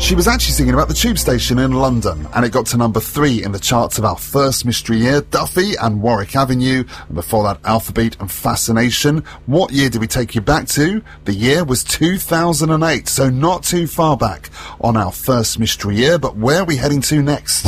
She was actually singing about the tube station in London, and it got to number 3 in the charts of our first mystery year, Duffy and Warwick Avenue, and before that Alphabeat and Fascination. What year did we take you back to? The year was 2008, so not too far back on our first mystery year, but where are we heading to next?